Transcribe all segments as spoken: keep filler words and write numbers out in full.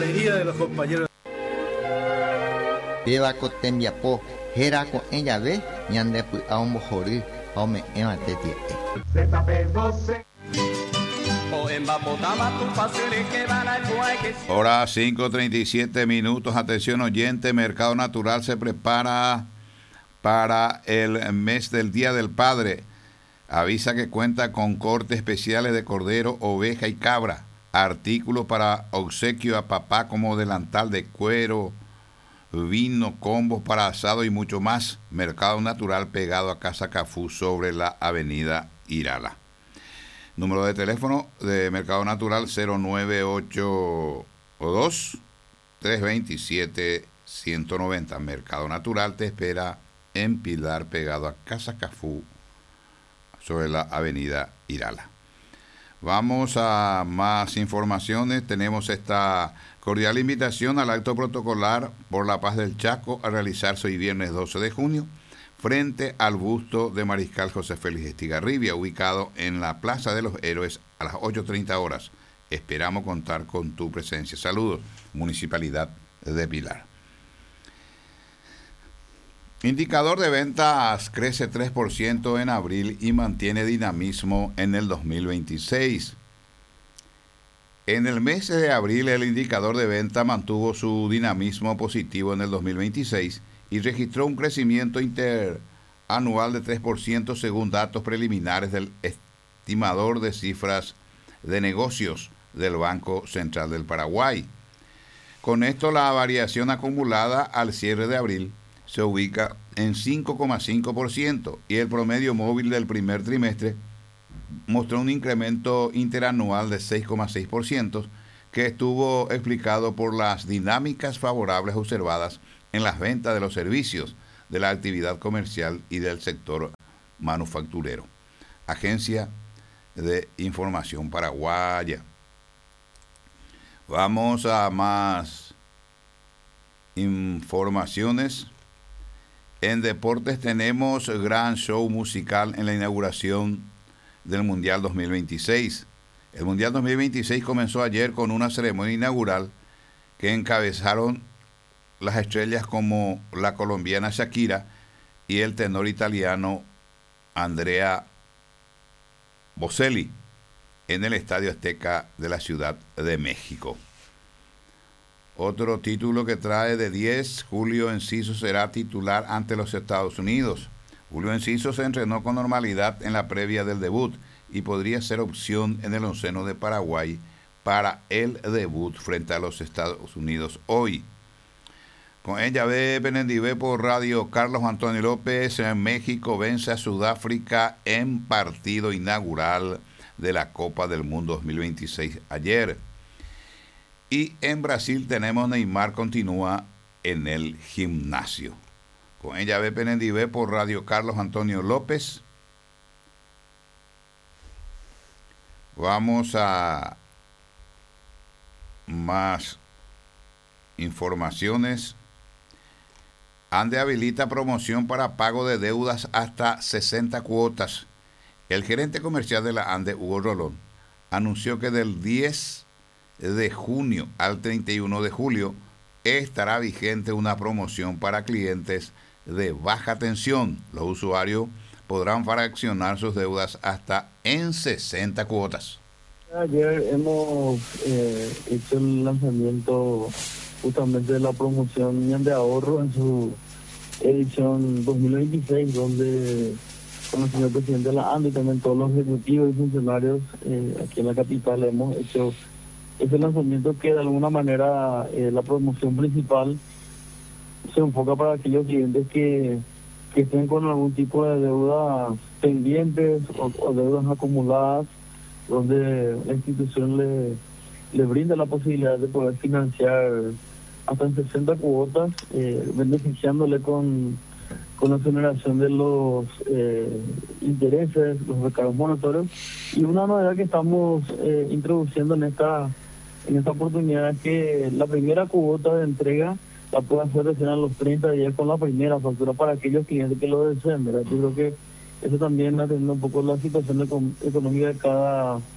alegría de los compañeros. Beba cotembiapo, hera con ella ve, ñande pu a un bojorí, a me emate tie. Hora cinco treinta y siete minutos. Atención oyente, Mercado Natural se prepara para el mes del Día del Padre. Avisa que cuenta con cortes especiales de cordero, oveja y cabra. Artículos para obsequio a papá como delantal de cuero, vino, combos para asado y mucho más. Mercado Natural pegado a Casa Cafú sobre la avenida Irala. Número de teléfono de Mercado Natural cero nueve ocho dos, tres dos siete, uno cero nueve cero. Mercado Natural te espera en Pilar pegado a Casa Cafú sobre la avenida Irala. Vamos a más informaciones. Tenemos esta cordial invitación al acto protocolar por la paz del Chaco a realizarse hoy viernes doce de junio frente al busto de Mariscal José Félix Estigarribia, ubicado en la Plaza de los Héroes a las ocho treinta horas. Esperamos contar con tu presencia. Saludos, Municipalidad de Pilar. Indicador de ventas crece tres por ciento en abril y mantiene dinamismo en el dos mil veintiséis. En el mes de abril el indicador de venta mantuvo su dinamismo positivo en el dos mil veintiséis y registró un crecimiento interanual de tres por ciento según datos preliminares del estimador de cifras de negocios del Banco Central del Paraguay. Con esto, la variación acumulada al cierre de abril se ubica en cinco coma cinco por ciento y el promedio móvil del primer trimestre mostró un incremento interanual de seis coma seis por ciento que estuvo explicado por las dinámicas favorables observadas en las ventas de los servicios, de la actividad comercial y del sector manufacturero. Agencia de Información Paraguaya. Vamos a más informaciones. En deportes tenemos gran show musical en la inauguración del Mundial dos mil veintiséis. El Mundial dos mil veintiséis comenzó ayer con una ceremonia inaugural que encabezaron las estrellas como la colombiana Shakira y el tenor italiano Andrea Bocelli en el Estadio Azteca de la Ciudad de México. Otro título que trae de diez, Julio Enciso será titular ante los Estados Unidos. Julio Enciso se entrenó con normalidad en la previa del debut y podría ser opción en el onceno de Paraguay para el debut frente a los Estados Unidos hoy. Con ella ve Benendivé por radio. Carlos Antonio López en México vence a Sudáfrica en partido inaugural de la Copa del Mundo dos mil veintiséis ayer. Y en Brasil tenemos Neymar continúa en el gimnasio. Con ella ve Benendivé por radio. Carlos Antonio López. Vamos a más informaciones. ANDE habilita promoción para pago de deudas hasta sesenta cuotas. El gerente comercial de la ANDE, Hugo Rolón, anunció que del diez de junio al treinta y uno de julio estará vigente una promoción para clientes de baja tensión. Los usuarios podrán fraccionar sus deudas hasta en sesenta cuotas. Ayer hemos eh, hecho el lanzamiento justamente de la promoción de ahorro en su edición dos mil veintiséis, donde con el señor presidente de la ANDE y también todos los ejecutivos y funcionarios eh, aquí en la capital hemos hecho ese lanzamiento que de alguna manera eh, la promoción principal se enfoca para aquellos clientes que, que estén con algún tipo de deudas pendientes o, o deudas acumuladas, donde la institución le, le brinda la posibilidad de poder financiar hasta en sesenta cuotas, eh, beneficiándole con, con la generación de los eh, intereses, los recargos moratorios. Y una novedad que estamos eh, introduciendo en esta en esta oportunidad es que la primera cuota de entrega la puede hacer recién a los treinta días con la primera factura para aquellos clientes que lo deseen, ¿verdad? Yo creo que eso también atendiendo un poco la situación econ- económica de cada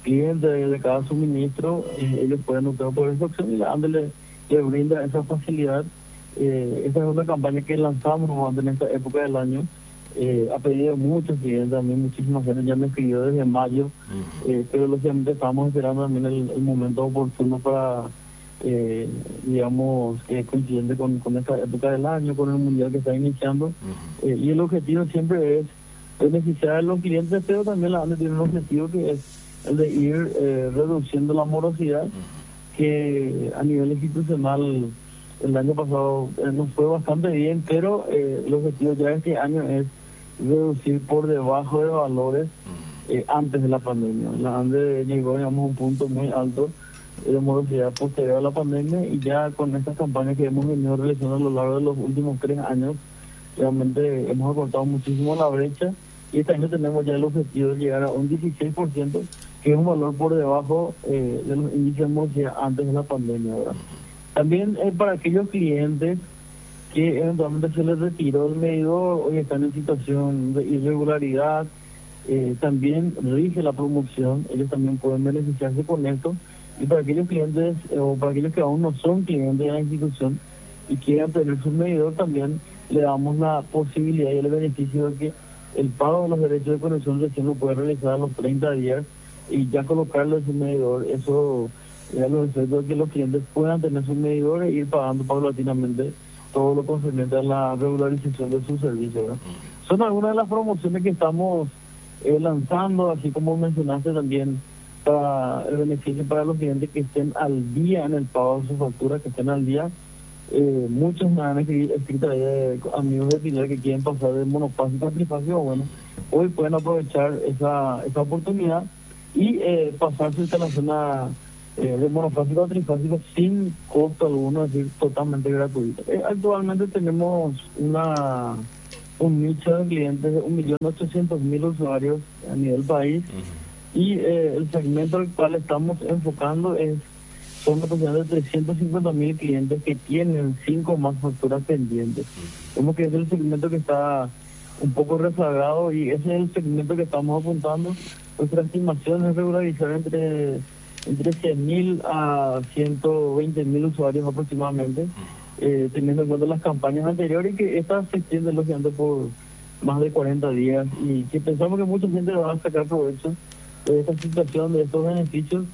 cliente de, de cada suministro, eh, ellos pueden optar por esa opción y la ANDE le, le brinda esa facilidad. Eh, esta es una campaña que lanzamos en esta época del año. Eh, ha pedido muchos clientes, a mí muchísimas gente ya me escribió desde mayo, uh-huh. eh, pero lógicamente estamos esperando también el, el momento oportuno para, eh, digamos, que coincide con, con esta época del año, con el mundial que está iniciando. Uh-huh. eh, y el objetivo siempre es beneficiar a los clientes, pero también la ANDE tiene un objetivo que es el de ir eh, reduciendo la morosidad, uh-huh. que a nivel institucional el año pasado eh, nos fue bastante bien, pero eh, el objetivo ya este año es reducir por debajo de valores eh, antes de la pandemia. La ANDE llegó, digamos, a un punto muy alto de morosidad posterior a la pandemia, y ya con estas campañas que hemos venido realizando a lo largo de los últimos tres años, realmente hemos acortado muchísimo la brecha, y este año tenemos ya el objetivo de llegar a un dieciséis por ciento, que es un valor por debajo eh, de los índices de morosidad antes de la pandemia, ¿verdad? También eh, para aquellos clientes que eventualmente se les retiró el medidor, hoy están en situación de irregularidad, eh, también rige la promoción, ellos también pueden beneficiarse con esto. Y para aquellos clientes eh, o para aquellos que aún no son clientes de la institución y quieran tener su medidor, también le damos la posibilidad y el beneficio de que el pago de los derechos de conexión recién lo puede realizar a los treinta días y ya colocarlo en su medidor. Eso ya los efectos de que los clientes puedan tener su medidor e ir pagando paulatinamente todo lo concerniente a la regularización de su servicio, ¿verdad? Son algunas de las promociones que estamos eh, lanzando, así como mencionaste también, para el beneficio para los clientes que estén al día en el pago de su factura, que estén al día. Eh, muchos me han escrito, escrito ahí de amigos de Pilar que quieren pasar de monofásico a trifásico. Bueno, hoy pueden aprovechar esa, esa oportunidad y eh, pasar su instalación a Eh, de monofásico a trifásico sin costo alguno, es decir, totalmente gratuito. Eh, actualmente tenemos una un nicho de clientes de un millón ochocientos mil usuarios a nivel país, uh-huh. y eh, el segmento al cual estamos enfocando es son aproximadamente trescientos cincuenta mil clientes que tienen cinco más facturas pendientes. Uh-huh. Como que es el segmento que está un poco rezagado, y ese es el segmento que estamos apuntando. Nuestra estimación es regularizar entre entre cien mil a ciento veinte mil usuarios aproximadamente, eh, teniendo en cuenta las campañas anteriores, y que estas se extienden lógicamente por más de cuarenta días, y que pensamos que mucha gente va a sacar provecho de esta situación, de estos beneficios,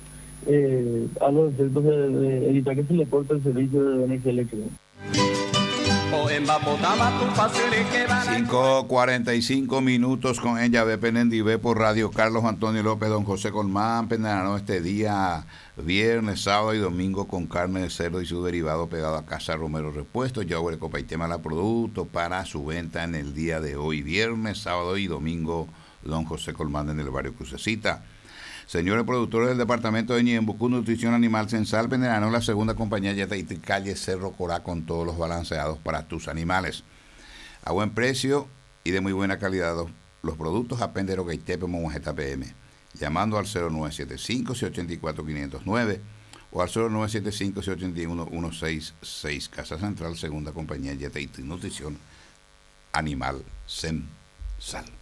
eh, a los efectos de, de evitar que se le corte el servicio de energía eléctrica. cinco cuarenta y cinco minutos con ella B Penendivé por Radio Carlos Antonio López. Don José Colmán Pendarano este día viernes, sábado y domingo con carne de cerdo y su derivado pegado a Casa Romero Repuestos. Yogurt Copa y Tema la producto para su venta en el día de hoy, viernes, sábado y domingo. Don José Colmán en el barrio Crucecita. Señores productores del departamento de Ñembucú, Nutrición Animal Censal Pendarano, la segunda compañía ya está calle Cerro Corá con todos los balanceados para tus animales. A buen precio y de muy buena calidad los productos a Pendero Gaitepe Monjeta P M. Llamando al cero nueve siete cinco, seis ocho cuatro, cinco cero nueve o al cero nueve siete cinco, seis ocho uno, uno seis seis. Casa Central, segunda compañía Yeta y Nutrición Animal Censal.